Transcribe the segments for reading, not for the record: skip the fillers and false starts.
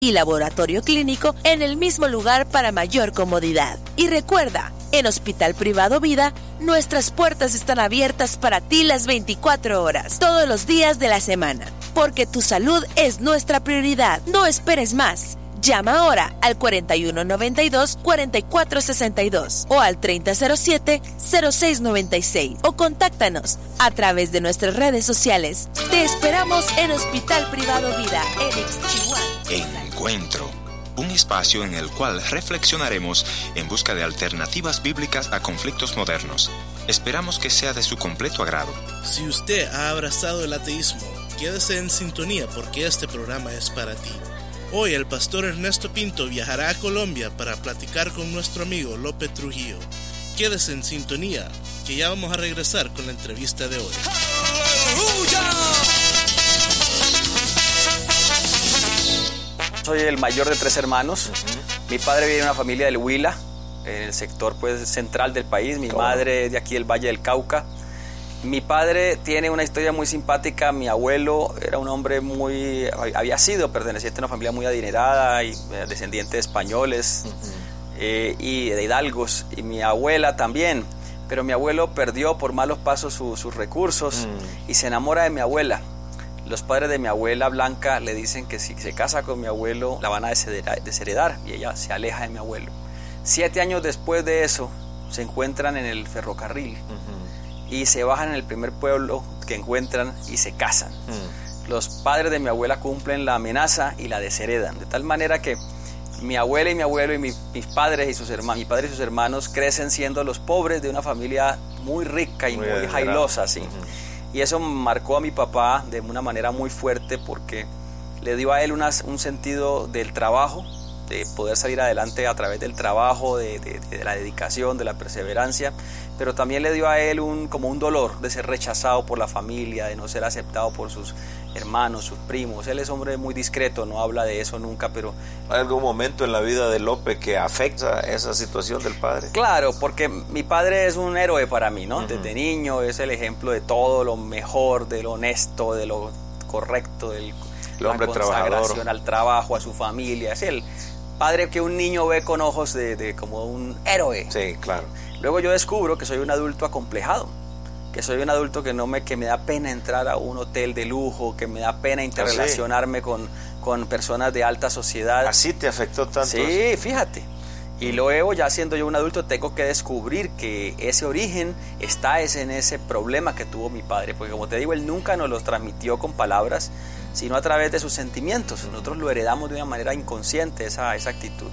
y laboratorio clínico en el mismo lugar para mayor comodidad. Y recuerda, en Hospital Privado Vida, nuestras puertas están abiertas para ti las 24 horas, todos los días de la semana, porque tu salud es nuestra prioridad. No esperes más. Llama ahora al 4192-4462 o al 3007-0696 o contáctanos a través de nuestras redes sociales. Te esperamos en Hospital Privado Vida, en Ixchihuán. Encuentro, un espacio en el cual reflexionaremos en busca de alternativas bíblicas a conflictos modernos. Esperamos que sea de su completo agrado. Si usted ha abrazado el ateísmo, quédese en sintonía porque este programa es para ti. Hoy el pastor Ernesto Pinto viajará a Colombia para platicar con nuestro amigo Lope Trujillo. Quédese en sintonía, que ya vamos a regresar con la entrevista de hoy. Soy el mayor de 3 hermanos. Mi padre viene de una familia del Huila, en el sector pues central del país. Mi madre es de aquí del Valle del Cauca. Mi padre tiene una historia muy simpática. Mi abuelo era un hombre había sido perteneciente a una familia muy adinerada y descendiente de españoles y de hidalgos, y mi abuela también, pero mi abuelo perdió por malos pasos sus recursos y se enamora de mi abuela. Los padres de mi abuela Blanca le dicen que si se casa con mi abuelo la van a desheredar, y ella se aleja de mi abuelo. 7 años después de eso se encuentran en el ferrocarril y se bajan en el primer pueblo que encuentran y se casan. Los padres de mi abuela cumplen la amenaza y la desheredan, de tal manera que mi abuela y mi abuelo y mis padres y sus hermanos, mi padre y sus hermanos crecen siendo los pobres de una familia muy rica y muy jailosa, sí. Y eso marcó a mi papá de una manera muy fuerte, porque le dio a él un sentido del trabajo, de poder salir adelante a través del trabajo, de la dedicación, de la perseverancia, pero también le dio a él como un dolor de ser rechazado por la familia, de no ser aceptado por sus hermanos, sus primos. Él es hombre muy discreto, no habla de eso nunca, pero... ¿Hay algún momento en la vida de Lope que afecta esa situación del padre? Claro, porque mi padre es un héroe para mí, ¿no? Desde niño es el ejemplo de todo lo mejor, de lo honesto, de lo correcto, del hombre trabajador, al trabajo, a su familia. Es el padre que un niño ve con ojos de como un héroe. Sí, claro. Luego yo descubro que soy un adulto acomplejado, que soy un adulto que me da pena entrar a un hotel de lujo, que me da pena interrelacionarme con personas de alta sociedad. ¿Así te afectó tanto? Sí, eso? Fíjate. Y luego, ya siendo yo un adulto, tengo que descubrir que ese origen está en ese problema que tuvo mi padre, porque como te digo, él nunca nos los transmitió con palabras, sino a través de sus sentimientos. Nosotros lo heredamos de una manera inconsciente, esa actitud.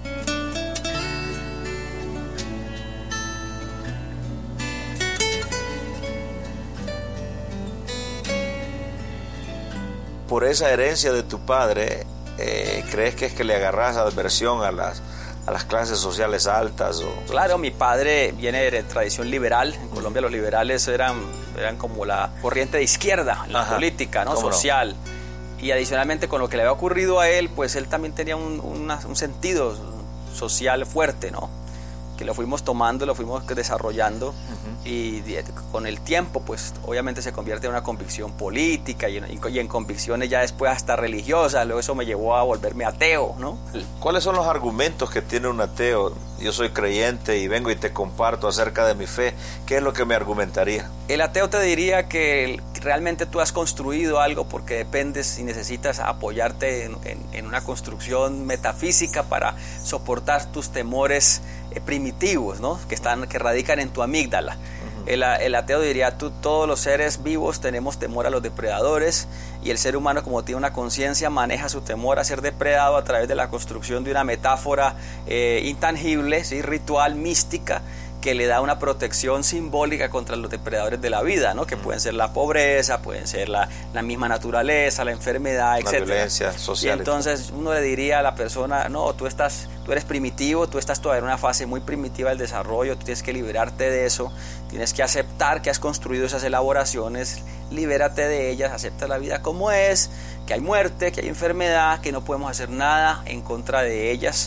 Por esa herencia de tu padre, ¿crees que es que le agarras aversión a las clases sociales altas? Claro, mi padre viene de tradición liberal. En Colombia los liberales eran como la corriente de izquierda, la política, ¿no? Social. No? Y adicionalmente, con lo que le había ocurrido a él, pues él también tenía un sentido social fuerte, ¿no? Que lo fuimos tomando, lo fuimos desarrollando, y con el tiempo pues obviamente se convierte en una convicción política y en convicciones ya después hasta religiosas. Luego eso me llevó a volverme ateo, ¿no? ¿Cuáles son los argumentos que tiene un ateo? Yo soy creyente y vengo y te comparto acerca de mi fe. ¿Qué es lo que me argumentaría? El ateo te diría que realmente tú has construido algo porque dependes y necesitas apoyarte en una construcción metafísica para soportar tus temores primitivos, ¿no? que radican en tu amígdala. El ateo diría, todos los seres vivos tenemos temor a los depredadores, y el ser humano, como tiene una conciencia, maneja su temor a ser depredado a través de la construcción de una metáfora intangible, ¿sí? Ritual, mística, que le da una protección simbólica contra los depredadores de la vida, ¿no? Que pueden ser la pobreza, pueden ser la misma naturaleza, la enfermedad, etc. La violencia social. Y entonces uno le diría a la persona, no, tú eres primitivo, tú estás todavía en una fase muy primitiva del desarrollo, tú tienes que liberarte de eso, tienes que aceptar que has construido esas elaboraciones, libérate de ellas, acepta la vida como es, que hay muerte, que hay enfermedad, que no podemos hacer nada en contra de ellas.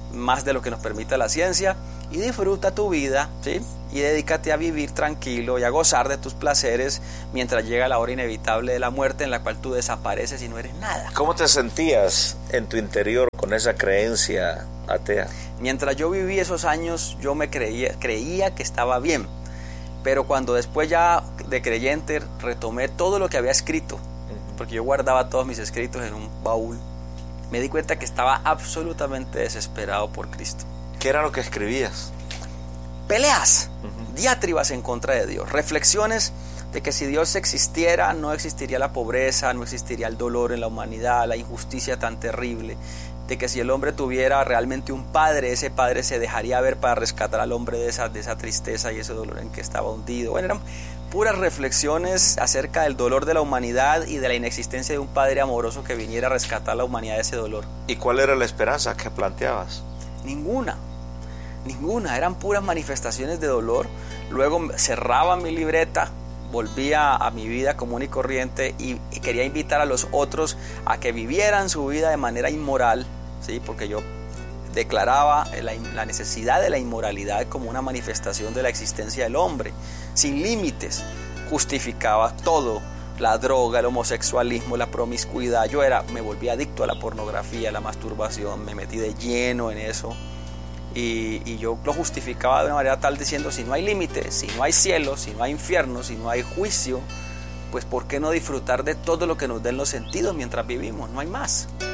más de lo que nos permite la ciencia, y disfruta tu vida, ¿sí? Y dedícate a vivir tranquilo y a gozar de tus placeres mientras llega la hora inevitable de la muerte, en la cual tú desapareces y no eres nada. ¿Cómo te sentías en tu interior con esa creencia atea? Mientras yo viví esos años, yo me creía que estaba bien, pero cuando después ya de creyente retomé todo lo que había escrito, porque yo guardaba todos mis escritos en un baúl, me di cuenta que estaba absolutamente desesperado por Cristo. ¿Qué era lo que escribías? Peleas, diatribas en contra de Dios, reflexiones de que si Dios existiera, no existiría la pobreza, no existiría el dolor en la humanidad, la injusticia tan terrible, de que si el hombre tuviera realmente un padre, ese padre se dejaría ver para rescatar al hombre de esa tristeza y ese dolor en que estaba hundido. Bueno, eran puras reflexiones acerca del dolor de la humanidad y de la inexistencia de un padre amoroso que viniera a rescatar a la humanidad de ese dolor. ¿Y cuál era la esperanza que planteabas? Ninguna, eran puras manifestaciones de dolor. Luego cerraba mi libreta, volvía a mi vida común y corriente y quería invitar a los otros a que vivieran su vida de manera inmoral, ¿sí? Porque yo declaraba la necesidad de la inmoralidad como una manifestación de la existencia del hombre, sin límites. Justificaba todo, la droga, el homosexualismo, la promiscuidad. Me volví adicto a la pornografía, a la masturbación, me metí de lleno en eso. Y yo lo justificaba de una manera tal diciendo, si no hay límites, si no hay cielo, si no hay infierno, si no hay juicio, pues ¿por qué no disfrutar de todo lo que nos den los sentidos mientras vivimos? No hay más.